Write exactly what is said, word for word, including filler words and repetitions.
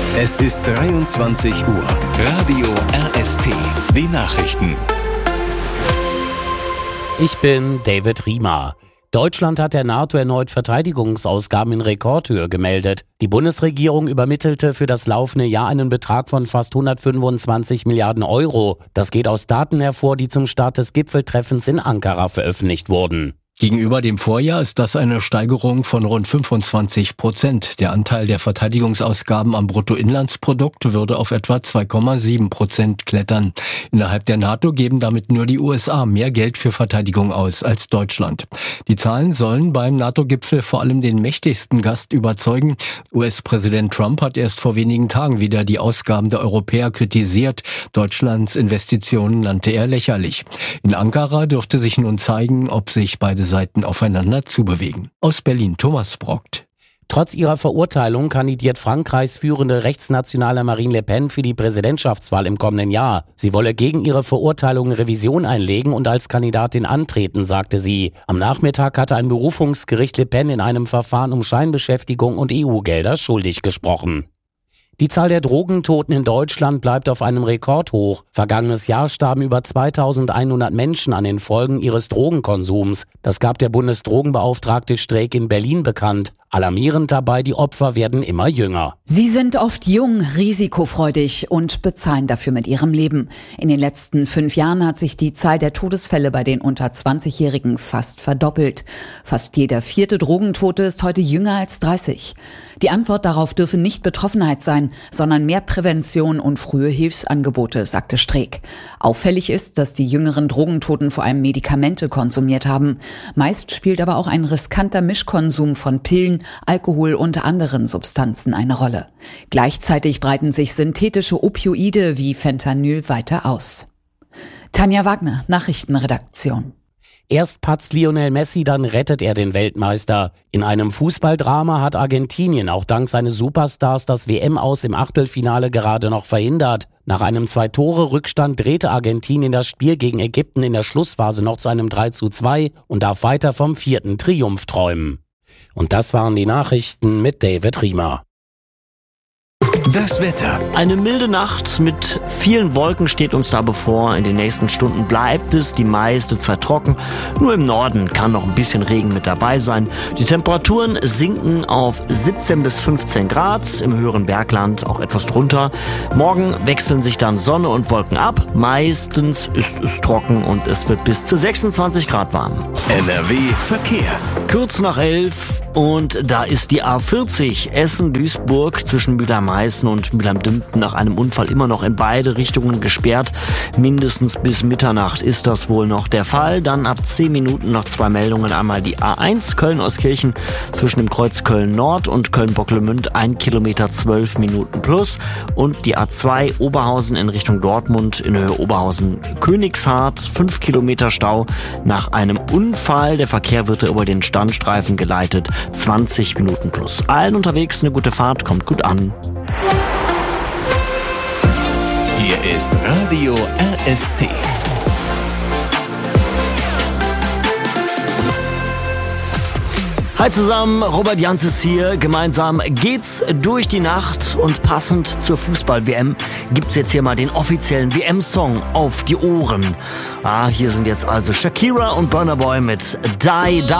Es ist dreiundzwanzig Uhr. Radio R S T. Die Nachrichten. Ich bin David Riemer. Deutschland hat der NATO erneut Verteidigungsausgaben in Rekordhöhe gemeldet. Die Bundesregierung übermittelte für das laufende Jahr einen Betrag von fast hundertfünfundzwanzig Milliarden Euro. Das geht aus Daten hervor, die zum Start des Gipfeltreffens in Ankara veröffentlicht wurden. Gegenüber dem Vorjahr ist das eine Steigerung von rund fünfundzwanzig Prozent. Der Anteil der Verteidigungsausgaben am Bruttoinlandsprodukt würde auf etwa zwei Komma sieben Prozent klettern. Innerhalb der NATO geben damit nur die U S A mehr Geld für Verteidigung aus als Deutschland. Die Zahlen sollen beim NATO-Gipfel vor allem den mächtigsten Gast überzeugen. U S-Präsident Trump hat erst vor wenigen Tagen wieder die Ausgaben der Europäer kritisiert. Deutschlands Investitionen nannte er lächerlich. In Ankara dürfte sich nun zeigen, ob sich beide Seiten aufeinander zubewegen. Aus Berlin Thomas Brockt. Trotz ihrer Verurteilung kandidiert Frankreichs führende rechtsnationale Marine Le Pen für die Präsidentschaftswahl im kommenden Jahr. Sie wolle gegen ihre Verurteilung Revision einlegen und als Kandidatin antreten, sagte sie. Am Nachmittag hatte ein Berufungsgericht Le Pen in einem Verfahren um Scheinbeschäftigung und E U-Gelder schuldig gesprochen. Die Zahl der Drogentoten in Deutschland bleibt auf einem Rekordhoch. Vergangenes Jahr starben über zweitausendeinhundert Menschen an den Folgen ihres Drogenkonsums. Das gab der Bundesdrogenbeauftragte Streeck in Berlin bekannt. Alarmierend dabei, die Opfer werden immer jünger. Sie sind oft jung, risikofreudig und bezahlen dafür mit ihrem Leben. In den letzten fünf Jahren hat sich die Zahl der Todesfälle bei den unter zwanzigjährigen fast verdoppelt. Fast jeder vierte Drogentote ist heute jünger als dreißig. Die Antwort darauf dürfe nicht Betroffenheit sein, sondern mehr Prävention und frühe Hilfsangebote, sagte Streeck. Auffällig ist, dass die jüngeren Drogentoten vor allem Medikamente konsumiert haben. Meist spielt aber auch ein riskanter Mischkonsum von Pillen, Alkohol und anderen Substanzen eine Rolle. Gleichzeitig breiten sich synthetische Opioide wie Fentanyl weiter aus. Tanja Wagner, Nachrichtenredaktion. Erst patzt Lionel Messi, dann rettet er den Weltmeister. In einem Fußballdrama hat Argentinien auch dank seines Superstars das W M-Aus im Achtelfinale gerade noch verhindert. Nach einem Zwei-Tore-Rückstand drehte Argentinien das Spiel gegen Ägypten in der Schlussphase noch zu einem drei zu zwei und darf weiter vom vierten Triumph träumen. Und das waren die Nachrichten mit David Riemer. Das Wetter. Eine milde Nacht mit vielen Wolken steht uns da bevor. In den nächsten Stunden bleibt es die meiste Zeit trocken. Nur im Norden kann noch ein bisschen Regen mit dabei sein. Die Temperaturen sinken auf siebzehn bis fünfzehn Grad, im höheren Bergland auch etwas drunter. Morgen wechseln sich dann Sonne und Wolken ab. Meistens ist es trocken und es wird bis zu sechsundzwanzig Grad warm. N R W Verkehr. Kurz nach elf und da ist die A vierzig Essen-Duisburg zwischen Mülheim-Meißen und Mülheim-Dümpten nach einem Unfall immer noch in beide Richtungen gesperrt. Mindestens bis Mitternacht ist das wohl noch der Fall. Dann ab zehn Minuten noch zwei Meldungen. Einmal die A eins Köln-Euskirchen zwischen dem Kreuz Köln-Nord und Köln-Bocklemünd ein Kilometer zwölf Minuten plus. Und die A zwei Oberhausen in Richtung Dortmund in Höhe Oberhausen-Königshardt fünf Kilometer Stau nach einem Unfall. Der Verkehr wird über den Standstreifen geleitet. zwanzig Minuten plus. Allen unterwegs eine gute Fahrt, kommt gut an. Hier ist Radio R S T. Hi zusammen, Robert Janzes hier. Gemeinsam geht's durch die Nacht und passend zur Fußball-W M gibt's jetzt hier mal den offiziellen W M-Song auf die Ohren. Ah, hier sind jetzt also Shakira und Burna Boy mit Die Die.